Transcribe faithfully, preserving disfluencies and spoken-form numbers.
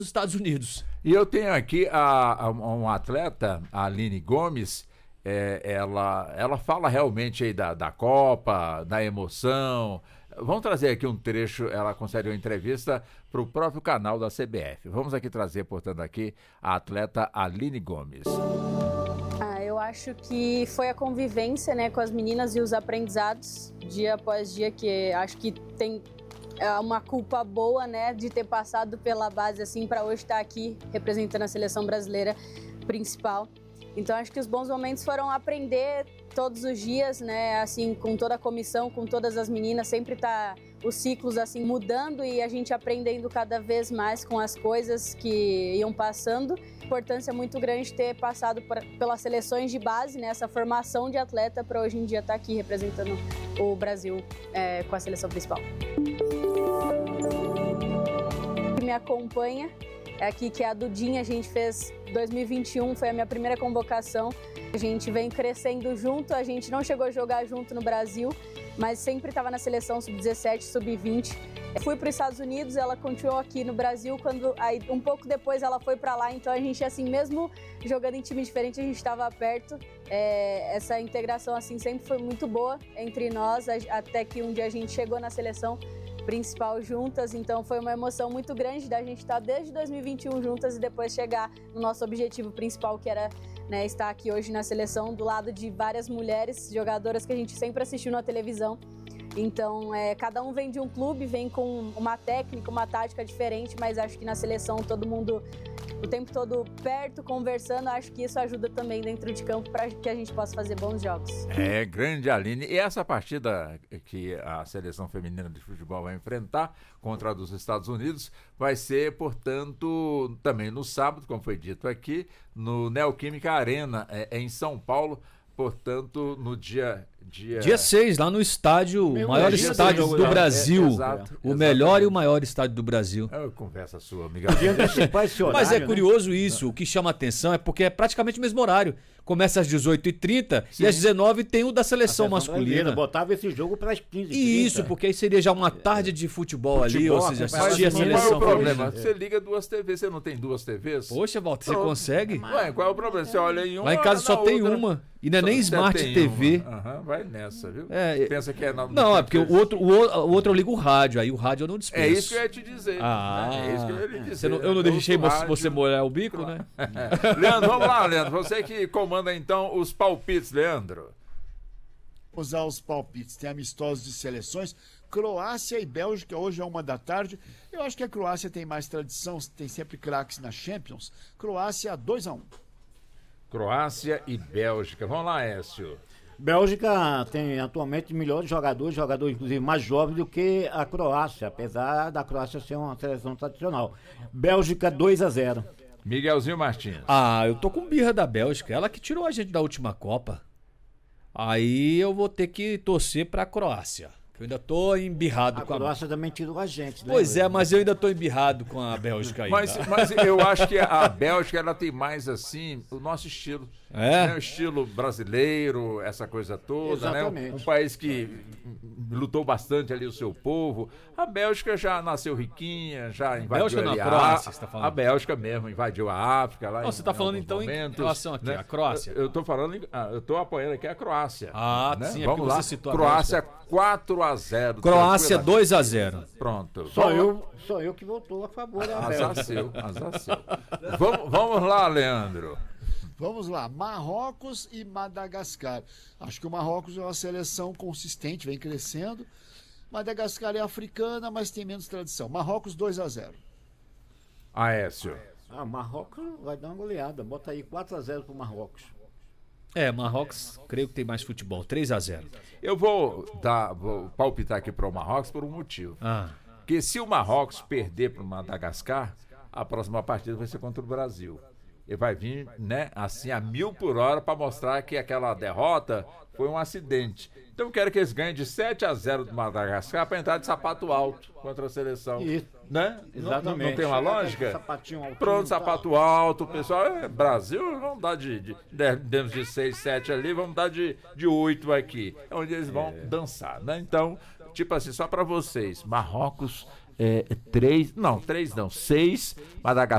dos Estados Unidos. E eu tenho aqui a, a, um atleta, a Aline Gomes, é, ela, ela fala realmente aí da, da Copa, da emoção. Vamos trazer aqui um trecho, ela concedeu uma entrevista para o próprio canal da C B F. Vamos aqui trazer, portanto, aqui a atleta Aline Gomes. Ah, eu acho que foi a convivência, né, com as meninas e os aprendizados, dia após dia, que acho que tem uma culpa boa, né, de ter passado pela base assim para hoje estar aqui representando a seleção brasileira principal. Então acho que os bons momentos foram aprender todos os dias, né, assim, com toda a comissão, com todas as meninas, sempre tá os ciclos assim mudando e a gente aprendendo cada vez mais com as coisas que iam passando. Importância muito grande ter passado por, pelas seleções de base, né, essa formação de atleta para hoje em dia estar aqui representando o Brasil é, com a seleção principal. Que me acompanha é aqui, que é a Dudinha. A gente fez dois mil e vinte e um, foi a minha primeira convocação. A gente vem crescendo junto, a gente não chegou a jogar junto no Brasil, mas sempre estava na seleção sub dezessete, sub vinte. Fui para os Estados Unidos, ela continuou aqui no Brasil, quando aí, um pouco depois ela foi para lá, então a gente, assim, mesmo jogando em time diferente, a gente estava perto. É, essa integração assim sempre foi muito boa entre nós, até que um dia a gente chegou na seleção principal juntas, então foi uma emoção muito grande da gente estar desde dois mil e vinte e um juntas e depois chegar no nosso objetivo principal, que era, né, estar aqui hoje na seleção do lado de várias mulheres jogadoras que a gente sempre assistiu na televisão. Então, é, cada um vem de um clube, vem com uma técnica, uma tática diferente, mas acho que na seleção todo mundo o tempo todo perto, conversando, acho que isso ajuda também dentro de campo para que a gente possa fazer bons jogos. É, grande Aline. E essa partida que a seleção feminina de futebol vai enfrentar contra a dos Estados Unidos vai ser, portanto, também no sábado, como foi dito aqui, no Neoquímica Arena, é, em São Paulo. Portanto, no dia... Dia, dia seis, lá no estádio, o maior estádio do Brasil. É, exato, o melhor e o maior estádio do Brasil. É uma conversa sua, amiga. Mas é curioso isso, o que chama atenção é porque é praticamente o mesmo horário. Começa às dezoito e trinta e às dezenove tem o da seleção masculina. Botava esse jogo para as quinze e trinta. E isso, porque aí seria já uma tarde de futebol, futebol ali, ou seja, assistir a seleção. Qual é o problema? É. Você liga duas T Vs, você não tem duas T Vs? Poxa, Walter, você consegue? Ué, qual é o problema? Você olha em uma. Lá em casa só tem outra. uma. E não é nem Smart T V. Aham, vai nessa, viu? É, pensa que é na, não, é porque o outro, o, o outro eu ligo o rádio, aí o rádio eu não dispenso. É isso que eu ia te dizer. Ah, né? É isso que eu ia lhe dizer. Não, eu não deixei você, você molhar o bico, né? Leandro, vamos lá, Leandro. Você que comanda então os palpites, Leandro. Usar os palpites. Tem amistosos de seleções. Croácia e Bélgica, hoje é uma da tarde. Eu acho que a Croácia tem mais tradição, tem sempre craques na Champions. Croácia dois a um. Croácia e Bélgica. Vamos lá, Écio. Bélgica tem atualmente melhores jogadores, jogadores inclusive mais jovens do que a Croácia, apesar da Croácia ser uma seleção tradicional. Bélgica dois a zero. Miguelzinho Martins. Ah, eu tô com birra da Bélgica, ela que tirou a gente da última Copa. Aí eu vou ter que torcer pra Croácia. Eu ainda tô embirrado a com a... A Croácia também tirou a gente, né? Pois é, mas eu ainda tô embirrado com a Bélgica aí. Mas, mas eu acho que a Bélgica, ela tem mais, assim, o nosso estilo. É? Né? O estilo brasileiro, essa coisa toda, exatamente, né? Um país que lutou bastante ali o seu povo. A Bélgica já nasceu riquinha, já invadiu Bélgica ali não, a Croácia, você tá falando. A Bélgica mesmo invadiu a África lá. Não, você tá falando então momentos, em relação aqui, né? A Croácia. Eu, eu tô falando, eu tô apoiando aqui a Croácia. Ah, né? sim, é vamos lá. Você citou a Croácia quatro a zero. Croácia dois a zero. Pronto. Só vamos... eu, só eu que votou a favor da Bélgica. Azar seu, azar seu. vamos, vamos lá, Leandro. Vamos lá, Marrocos e Madagascar. Acho que o Marrocos é uma seleção consistente, vem crescendo. Madagascar é africana, mas tem menos tradição. Marrocos dois a zero. Aécio. Ah, Marrocos vai dar uma goleada. Bota aí quatro a zero pro Marrocos. É, Marrocos, creio que tem mais futebol, três a zero. Eu vou dar, vou palpitar aqui para o Marrocos por um motivo. Ah. Porque se o Marrocos perder para o Madagascar, a próxima partida vai ser contra o Brasil. Ele vai vir, né, assim, a mil por hora para mostrar que aquela derrota foi um acidente. Então eu quero que eles ganhem de sete a zero do Madagascar para entrar de sapato alto contra a seleção. Isso. Né? Exatamente. Não, não tem uma lógica? Sapatinho altinho, pronto, sapato alto, pessoal. É, Brasil, vamos dar de, de, de, de, de seis, sete ali, vamos dar de, de oito aqui. É onde eles vão é. dançar, né? Então, tipo assim, só para vocês, Marrocos é, três, não, três não, seis, Madagascar